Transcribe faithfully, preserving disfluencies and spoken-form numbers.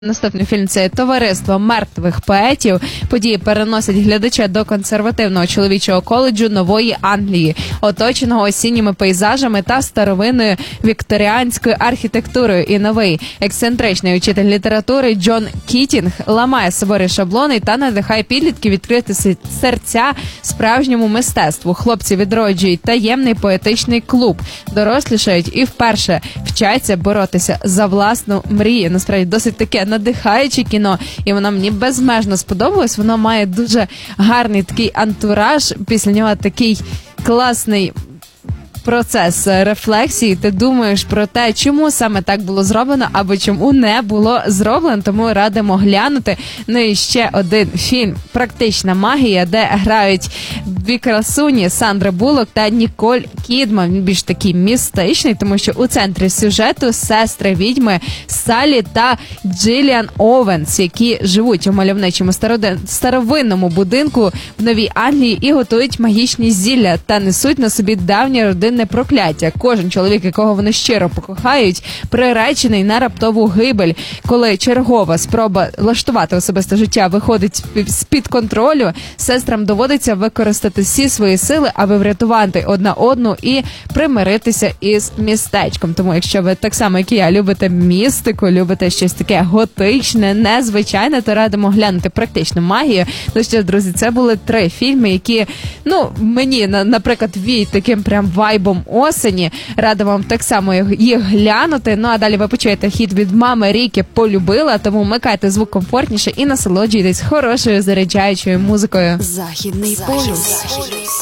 Наступний фільм – це «Товариство мертвих поетів». Події переносять глядача до консервативного чоловічого коледжу Нової Англії, оточеного осінніми пейзажами та старовинною вікторіанською архітектурою. І новий ексцентричний учитель літератури Джон Кітінг ламає суворі шаблони та надихає підлітків відкрити серця справжньому мистецтву. Хлопці відроджують таємний поетичний клуб, дорослішають і вперше вчаться боротися за власну мрію. Насправді, досить таке надихаюче кіно, і воно мені безмежно сподобалось. Воно має дуже гарний такий антураж, після нього такий класний процес рефлексії. Ти думаєш про те, чому саме так було зроблено, або чому не було зроблено, тому радимо глянути. Ну і ще один фільм «Практична магія», де грають дві красуні Сандра Буллок та Ніколь Кідман. Він більш такий містичний, тому що у центрі сюжету сестри-відьми Саллі та Джиліан Оуенс, які живуть у мальовничому старовинному будинку в Новій Англії і готують магічні зілля та несуть на собі давнє родинне прокляття. Кожен чоловік, якого вони щиро покохають, приречений на раптову гибель. Коли чергова спроба влаштувати особисте життя виходить з-під контролю, сестрам доводиться використати всі свої сили, аби врятувати одна одну і примиритися із містечком. Тому, якщо ви так само, як і я, любите містику, любите щось таке готичне, незвичайне, то радимо глянути «Практичну магію». Ну що, друзі, це були три фільми, які, ну, мені, наприклад, віють таким прям вайбом осені. Рада вам так само їх глянути. Ну, а далі ви почуєте хіт від мами Ріки «Полюбила», тому вмикайте звук комфортніше і насолоджуйтесь хорошою заряджаючою музикою. Західний полюс.